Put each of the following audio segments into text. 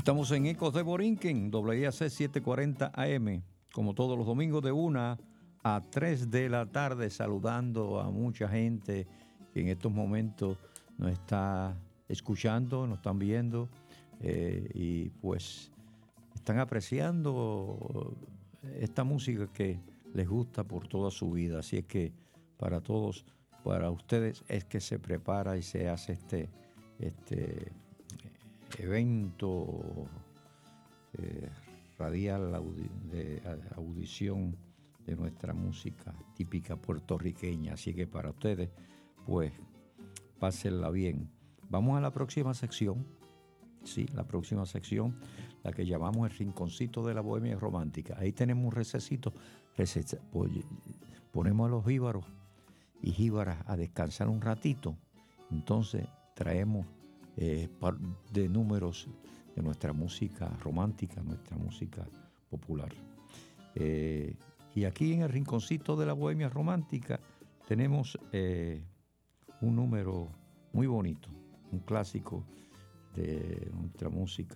Estamos en Ecos de Borinquen, WIAC 740 AM, como todos los domingos de 1 a 3 de la tarde, saludando a mucha gente que en estos momentos nos está escuchando, nos están viendo y pues están apreciando esta música que les gusta por toda su vida. Así es que para todos, para ustedes es que se prepara y se hace este evento radial de audición de nuestra música típica puertorriqueña. Así que para ustedes, pues, pásenla bien. Vamos a la próxima sección. Sí, la próxima sección, la que llamamos el Rinconcito de la Bohemia Romántica. Ahí tenemos un recesito. Ponemos a los jíbaros y jíbaras a descansar un ratito. Entonces traemos de números de nuestra música romántica, nuestra música popular. Y aquí en el Rinconcito de la Bohemia Romántica tenemos un número muy bonito, un clásico de nuestra música.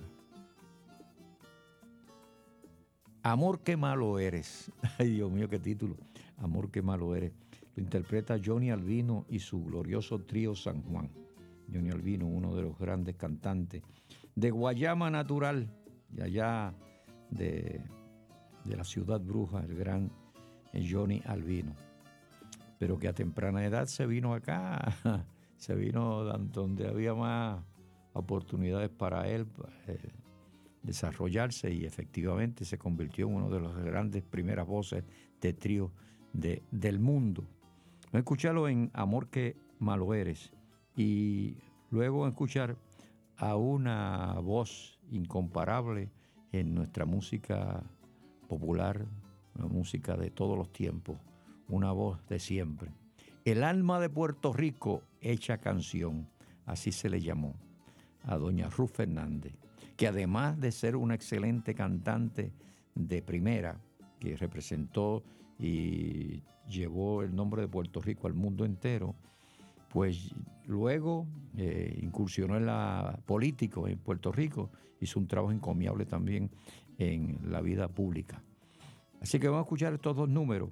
Amor, qué malo eres. Ay, Dios mío, qué título. Amor, qué malo eres. Lo interpreta Johnny Albino y su glorioso trío San Juan. Johnny Albino, uno de los grandes cantantes de Guayama Natural, de allá de la ciudad bruja, el gran Johnny Albino. Pero que a temprana edad se vino acá, se vino donde había más oportunidades para él desarrollarse, y efectivamente se convirtió en uno de las grandes primeras voces de trío del mundo. Vamos a escucharlo en Amor, qué malo eres, y luego escuchar a una voz incomparable en nuestra música popular, una música de todos los tiempos, una voz de siempre. El alma de Puerto Rico hecha canción, así se le llamó a doña Ruth Fernández, que además de ser una excelente cantante de primera, que representó y llevó el nombre de Puerto Rico al mundo entero, pues luego incursionó en la política en Puerto Rico, hizo un trabajo encomiable también en la vida pública. Así que vamos a escuchar estos dos números.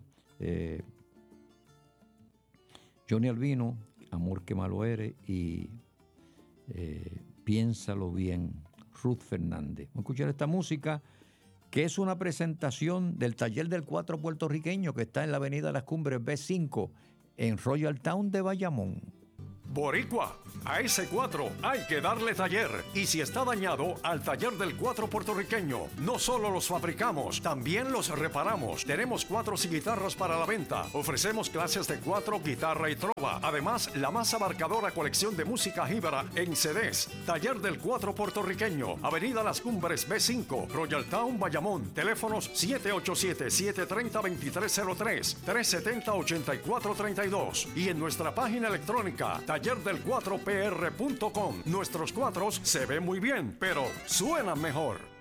Johnny Albino, Amor, qué malo eres, y Piénsalo bien, Ruth Fernández. Vamos a escuchar esta música, que es una presentación del Taller del Cuatro puertorriqueño, que está en la avenida Las Cumbres B5, en Royal Town de Bayamón. Boricua, a ese 4 hay que darle taller. Y si está dañado, al Taller del 4 puertorriqueño. No solo los fabricamos, también los reparamos. Tenemos 4 y guitarras para la venta. Ofrecemos clases de 4, guitarra y trova. Además, la más abarcadora colección de música jíbara en CDs. Taller del 4 puertorriqueño, avenida Las Cumbres B5, Royal Town, Bayamón. Teléfonos 787-730-2303, 370-8432. Y en nuestra página electrónica, tallerdel4pr.com. Nuestros 4 se ven muy bien, pero suenan mejor.